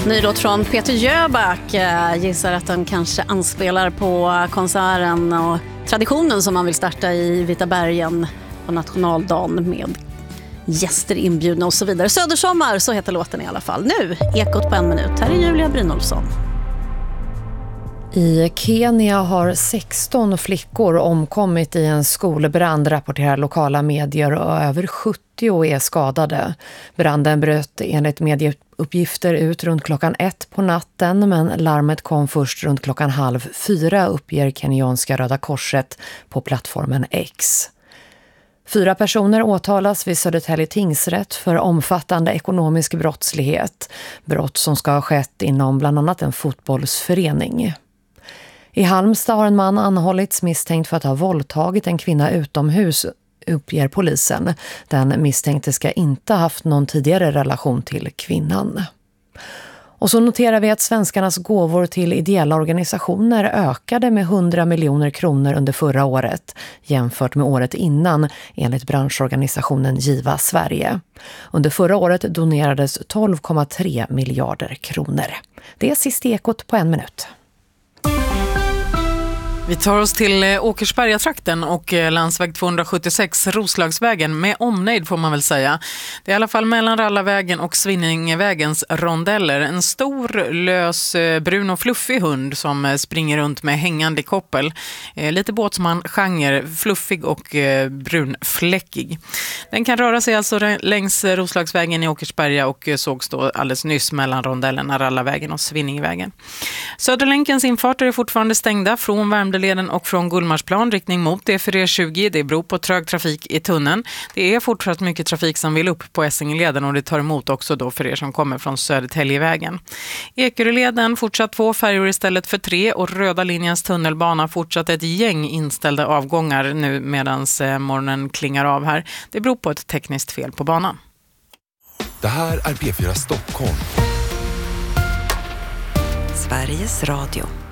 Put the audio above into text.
Ny låt från Peter Jöback. Gissar att den kanske anspelar på konserten och traditionen som man vill starta i Vita bergen på nationaldagen med gäster inbjudna och så vidare. Södersommar, så heter låten i alla fall. Nu, Ekot på en minut. Här är Julia Brynolfsson. I Kenya har 16 flickor omkommit i en skolbrand, rapporterar lokala medier, och över 70 är skadade. Branden bröt enligt medieuppgifter ut runt klockan 1 på natten, men larmet kom först runt klockan 3:30, uppger kenyanska Röda Korset på plattformen X. 4 personer åtalas vid Södertälje tingsrätt för omfattande ekonomisk brottslighet. Brott som ska ha skett inom bland annat en fotbollsförening. I Halmstad har en man anhållits misstänkt för att ha våldtagit en kvinna utomhus, uppger polisen. Den misstänkte ska inte ha haft någon tidigare relation till kvinnan. Och så noterar vi att svenskarnas gåvor till ideella organisationer ökade med 100 miljoner kronor under förra året jämfört med året innan, enligt branschorganisationen Giva Sverige. Under förra året donerades 12,3 miljarder kronor. Det är sist Ekot på en minut. Vi tar oss till Åkersberga-trakten och landsväg 276, Roslagsvägen, med omnejd får man väl säga. Det är i alla fall mellan Rallavägen och Svinningevägens rondeller. En stor, lös, brun och fluffig hund som springer runt med hängande koppel. Lite båtsman-genre, fluffig och brunfläckig. Den kan röra sig alltså längs Roslagsvägen i Åkersberga och sågs då alldeles nyss mellan rondellerna Rallavägen och Svinningevägen. Söderlänkens infarter är fortfarande stängda från Värmdöleden och från Gullmarsplan riktning mot E4E20. Det beror på trög trafik i tunneln. Det är fortsatt mycket trafik som vill upp på Essingeleden och det tar emot också då för er som kommer från Södertäljevägen. Ekeröleden fortsatt 2 färjor istället för 3 och röda linjens tunnelbana fortsatt ett gäng inställda avgångar nu medans morgonen klingar av här. Det beror på ett tekniskt fel på banan. Det här är P4 Stockholm. Sveriges Radio.